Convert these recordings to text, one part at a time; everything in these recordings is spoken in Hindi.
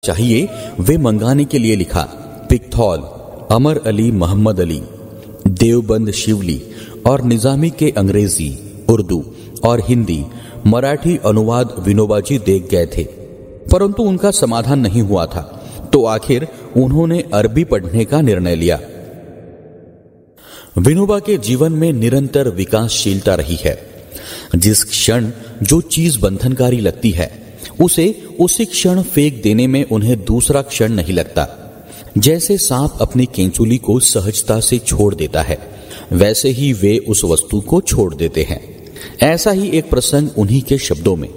चाहिए वे मंगाने के लिए लिखा। पिकथौल, अमर अली मोहम्मद अली, देवबंद शिवली और निजामी के अंग्रेजी, उर्दू और हिंदी, मराठी अनुवाद विनोबाजी देख गए थे, परंतु उनका समाधान नहीं हुआ था, तो आखिर उन्होंने अरबी पढ़ने का निर्णय लिया। विनोबा के जीवन में निरंतर विकासशीलता रही है। जिस क्षण जो चीज बंधनकारी लगती है उसे उसी क्षण फेंक देने में उन्हें दूसरा क्षण नहीं लगता। जैसे सांप अपनी केंचुली को सहजता से छोड़ देता है, वैसे ही वे उस वस्तु को छोड़ देते हैं। ऐसा ही एक प्रसंग उन्हीं के शब्दों में।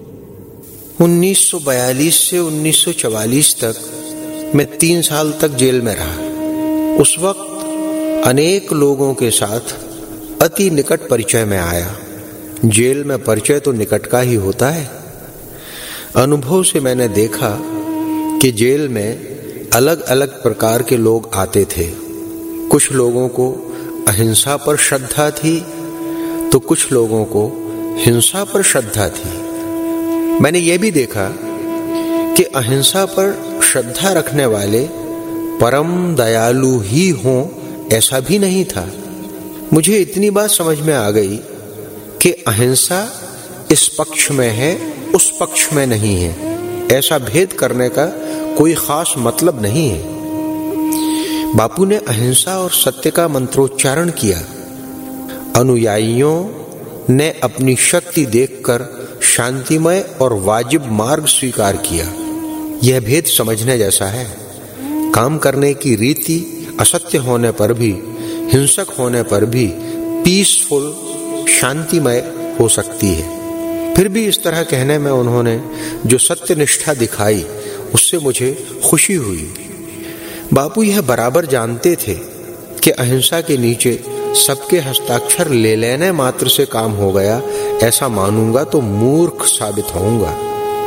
1942 से 1944 तक मैं 3 साल तक जेल में रहा। उस वक्त अनेक लोगों के साथ अति निकट परिचय में आया। जेल में परिचय तो निकट का ही होता है। अनुभव से मैंने देखा कि जेल में अलग अलग प्रकार के लोग आते थे। कुछ लोगों को अहिंसा पर श्रद्धा थी तो कुछ लोगों को हिंसा पर श्रद्धा थी। मैंने ये भी देखा कि अहिंसा पर श्रद्धा रखने वाले परम दयालु ही हों ऐसा भी नहीं था। मुझे इतनी बात समझ में आ गई कि अहिंसा इस पक्ष में है, उस पक्ष में नहीं है। ऐसा भेद करने का कोई खास मतलब नहीं है। बापू ने अहिंसा और सत्य का मंत्रोच्चारण किया। अनुयायियों ने अपनी शक्ति देखकर शांतिमय और वाजिब मार्ग स्वीकार किया। यह भेद समझने जैसा है। काम करने की रीति असत्य होने पर भी, हिंसक होने पर भी पीसफुल, शांतिमय हो सकती है। फिर भी इस तरह कहने में उन्होंने जो सत्यनिष्ठा दिखाई उससे मुझे खुशी हुई। बापू यह बराबर जानते थे कि अहिंसा के नीचे सबके हस्ताक्षर ले लेने मात्र से काम हो गया, ऐसा मानूंगा तो मूर्ख साबित होऊंगा।